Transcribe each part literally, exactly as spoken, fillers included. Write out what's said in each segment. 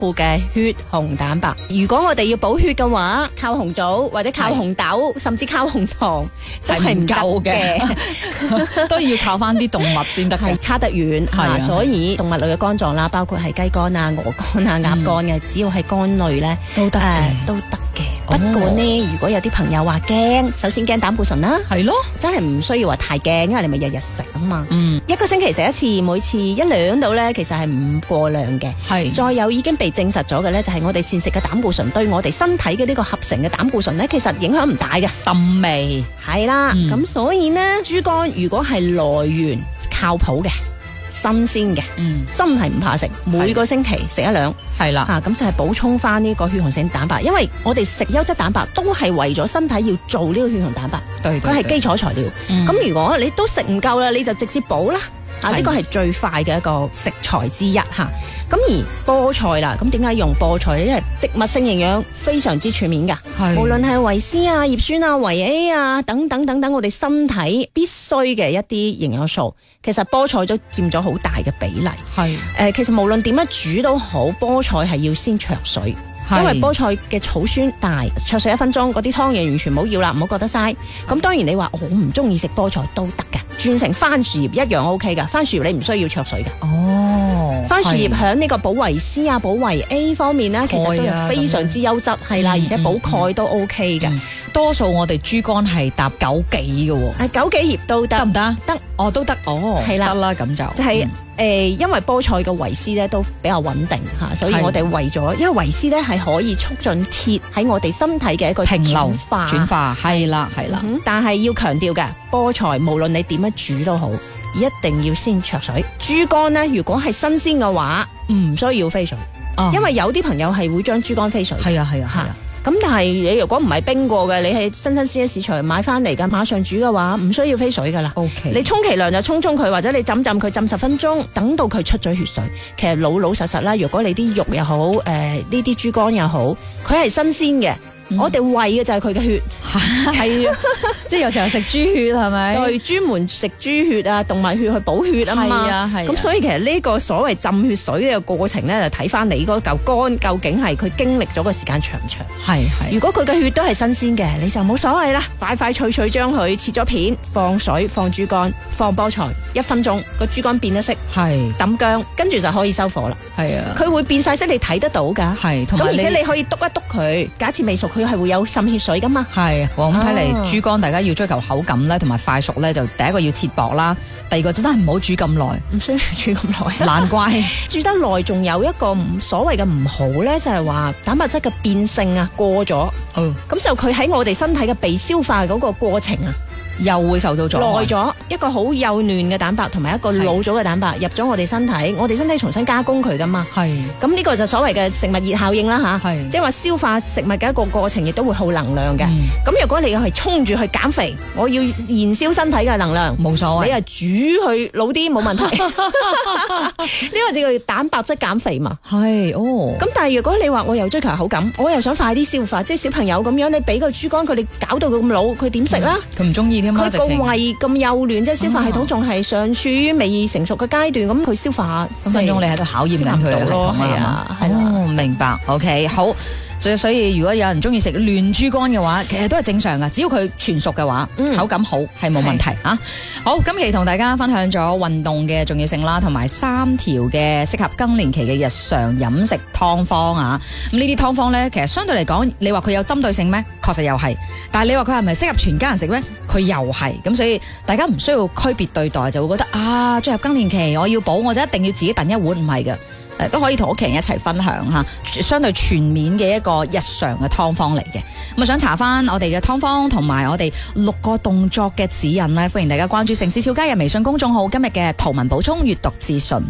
嘅血紅蛋白。如果我哋要補血嘅話，靠紅棗或者靠紅豆，甚至靠紅糖都係唔夠嘅， 都要靠翻啲動物先得嘅， 係差得遠嚇。所以動物類嘅肝臟啦，包括係雞肝啊、鵝肝啊、鴨肝嘅，只要係肝類咧都得嘅， 都得嘅。不過呢，如果有啲朋友話驚，首先驚膽固醇啦， 係咯， 真係唔需要話太驚，因為你咪日日食啊嘛。 嗯， 一個星期食一次，每次一兩度咧，其實係唔過量嘅。 係， 再有已經被證實咗嘅咧，就係我哋膳食嘅膽固醇對我哋身體嘅呢個合成嘅膽固醇咧，其實影響唔大嘅。 甚微係啦，咁、嗯、所以呢，豬肝如果係來源靠譜嘅。新鮮嘅，嗯，真係唔怕食，每個星期食一兩， 係啦， 吓咁、啊、就係補充翻呢個血紅性蛋白，因為我哋食優質蛋白都係為咗身體要做呢個血紅蛋白，對，佢係基礎材料。咁、嗯、如果你都食唔夠啦，你就直接補啦，啊，呢個係最快嘅一個食材之一吓。咁、啊、而菠菜啦，咁點解用菠菜咧？因為植物性營養非常之全面噶，無論係維 C 啊、葉酸啊、維 A 啊等等等等，我哋身體必須嘅一啲營養素。其實菠菜都佔咗好大嘅比例，係誒、呃，其實無論點樣煮都好，菠菜係要先焯水，因為菠菜嘅草酸大，焯水一分鐘，嗰啲湯嘢完全唔好要啦，唔好覺得嘥。咁當然你話我唔中意食菠菜都得㗎，轉成番薯葉一樣 O K 噶，番薯葉你唔需要焯水㗎。哦，番薯葉響呢個補維 C 啊、補維 A 方面咧，其實都係非常之優質，係啦，而且補鈣都 O K 嘅。嗯多數我哋豬肝係搭枸杞嘅喎，誒枸杞葉都得，得唔得？得，哦都得，哦係啦，得啦咁就就係、是、誒、嗯呃，因為菠菜嘅維 C 咧都比較穩定嚇，所以我哋為咗，因為維 C 咧係可以促進鐵喺我哋身體嘅一個停留化轉化，係啦係啦， 嗯、但係要強調嘅，菠菜無論你點樣煮都好，一定要先焯水。豬肝咧，如果係新鮮嘅話，唔需要飛水，哦、因為有啲朋友係會將豬肝飛水，係啊係啊係啊。咁但係你如果唔係冰過嘅，你係新新鮮市場買翻嚟嘅，馬上煮嘅話，唔需要飛水噶啦。OK， 你充其量就沖沖佢，或者你浸浸佢，浸十分鐘，等到佢出咗血水。其實老老實實啦，如果你啲肉又好，誒呢啲豬肝又好，佢係新鮮嘅。嗯、我哋餵嘅就係佢嘅血，係啊，即係有時候食豬血係咪？對，專門食豬血啊，動物血去補血啊嘛。係啊係。咁、啊、所以其實呢個所謂浸血水嘅過程咧，就睇翻你嗰嚿肝究竟係佢經歷咗個時間長唔長。係係。如果佢嘅血都係新鮮嘅，你就冇所謂啦，快快脆脆將佢切咗片，放水，放豬肝，放菠菜，一分鐘個豬肝變咗色，係抌薑，跟住就可以收火啦。係啊。佢會變晒色，你睇得到㗎。係。咁而且你可以篤一篤佢，假設未熟佢。佢係會有滲血水噶嘛？係，咁睇嚟豬肝大家要追求口感咧，同埋快熟咧，就第一個要切薄啦，第二個真係唔好煮咁耐，唔需要煮咁耐。難怪煮得耐，仲有一個所謂嘅唔好咧，就係話蛋白質嘅變性啊過咗，嗯，咁就佢喺我哋身體嘅被消化嗰個過程啊。又會受到阻礙，耐咗一個好幼嫩嘅蛋白同埋一個老咗嘅蛋白入咗我哋身體，我哋身體重新加工佢噶嘛。係，咁呢個就所謂嘅食物熱效應啦吓。係，即係話消化食物嘅一個過程，亦都會耗能量嘅。咁、嗯、如果你係衝住去減肥，我要燃燒身體嘅能量，冇所謂。你係煮去老啲冇問題。呢個就叫蛋白質減肥嘛。係哦。咁但係如果你話我又追求口感，我又想快啲消化，即係小朋友咁樣，你俾個豬肝佢哋搞到佢咁老，佢點食啦？佢唔中意。佢個胃咁幼嫩，即係消化系統仲係尚處於未成熟嘅階段，咁佢消化分分鐘你喺度考驗緊佢嘅系統啊，係啊，明白 ，OK， 好。所以所以如果有人中意食嫩豬肝嘅話，其實都係正常噶，只要佢全熟嘅話，嗯、口感好係冇問題啊。好，今期同大家分享咗運動嘅重要性啦，同埋三條嘅適合更年期嘅日常飲食湯方啊。咁呢啲湯方咧，其實相對嚟講，你話佢有針對性咩？確實又係。但係你話佢係咪適合全家人食咩？佢又係。咁所以大家唔需要區別對待，就會覺得啊，進入更年期我要補，我就一定要自己燉一碗，唔係嘅。誒，都可以同屋企人一齊分享吓，相對全面嘅一個日常嘅湯方嚟嘅。咁啊，想查翻我哋嘅湯方同埋我哋六個動作嘅指引咧，歡迎大家關注城市俏佳嘅微信公眾號。今日嘅圖文補充閱讀資訊。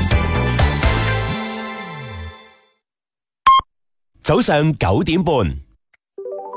早上九點半。